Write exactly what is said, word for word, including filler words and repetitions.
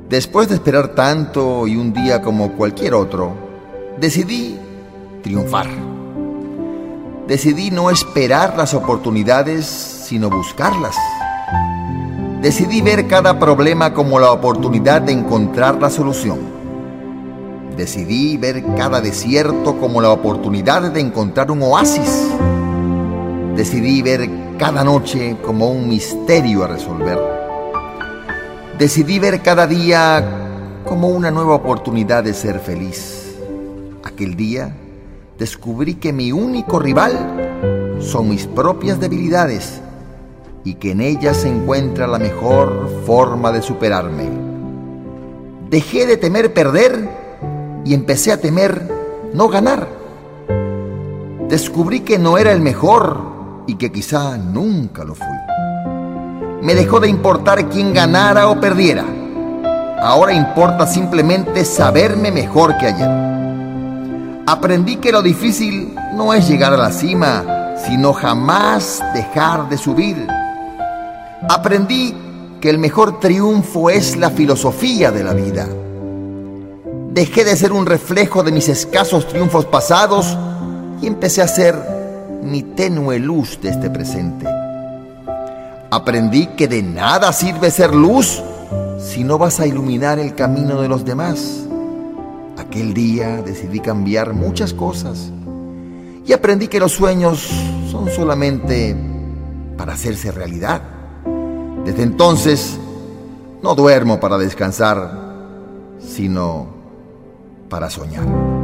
Después de esperar tanto y un día como cualquier otro, decidí triunfar. Decidí no esperar las oportunidades, sino buscarlas. Decidí ver cada problema como la oportunidad de encontrar la solución. Decidí ver cada desierto como la oportunidad de encontrar un oasis. Decidí ver cada noche como un misterio a resolver. Decidí ver cada día como una nueva oportunidad de ser feliz. Aquel día descubrí que mi único rival son mis propias debilidades y que en ellas se encuentra la mejor forma de superarme. Dejé de temer perder y empecé a temer no ganar. Descubrí que no era el mejor y que quizá nunca lo fui. Me dejó de importar quién ganara o perdiera. Ahora importa simplemente saberme mejor que ayer. Aprendí que lo difícil no es llegar a la cima, sino jamás dejar de subir. Aprendí que el mejor triunfo es la filosofía de la vida. Dejé de ser un reflejo de mis escasos triunfos pasados y empecé a ser mi tenue luz de este presente. Aprendí que de nada sirve ser luz si no vas a iluminar el camino de los demás. Aquel día decidí cambiar muchas cosas y aprendí que los sueños son solamente para hacerse realidad. Desde entonces no duermo para descansar, sino para soñar.